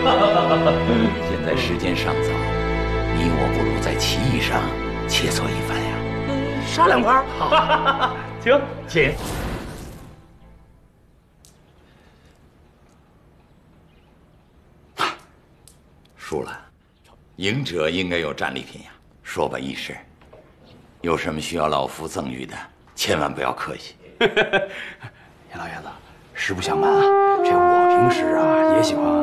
现在时间尚早，你我不如在棋艺上切磋一番呀。 杀两盘。 好，请请。 输了，赢者应该有战利品呀。说吧，义士，有什么需要老夫赠予的，千万不要客气。 严老爷子，实不相瞒啊，这我平时啊也喜欢